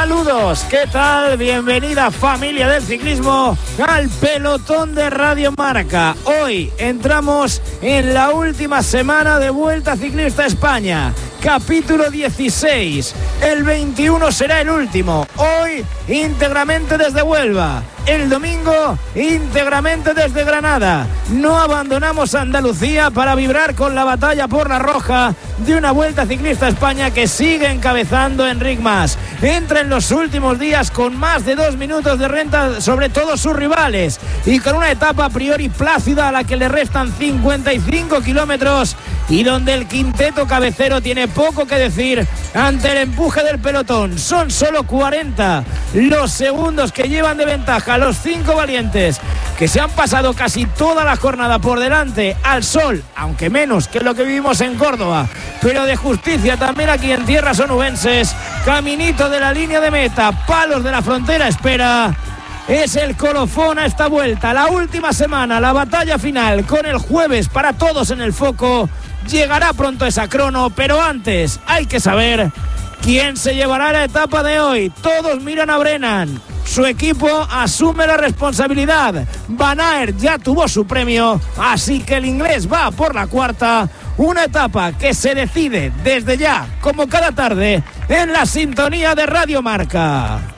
Saludos, ¿qué tal? Bienvenida familia del ciclismo al pelotón de Radio Marca. Hoy entramos en la última semana de Vuelta Ciclista España. Capítulo 16. El 21 será el último. Hoy íntegramente desde Huelva. El domingo íntegramente desde Granada. No abandonamos Andalucía para vibrar con la batalla por la roja de una Vuelta Ciclista España que sigue encabezando Enric Mas. Entra en los últimos días con más de 2 minutos de renta sobre todos sus rivales y con una etapa a priori plácida a la que le restan 55 kilómetros y donde el quinteto cabecero tiene poco que decir ante el empuje del pelotón. Son solo 40 los segundos que llevan de ventaja los 5 valientes que se han pasado casi toda la jornada por delante al sol, aunque menos que lo que vivimos en Córdoba, pero de justicia también aquí en tierras onubenses. Caminito de la línea de meta, palos de la frontera espera. Es el colofón a esta vuelta, la última semana, la batalla final, con el jueves para todos en el foco. Llegará pronto esa crono, pero antes hay que saber quién se llevará la etapa de hoy. Todos miran a Brennan, su equipo asume la responsabilidad. Van Aert ya tuvo su premio, así que el inglés va por la cuarta. Una etapa que se decide desde ya, como cada tarde, en la sintonía de Radio Marca.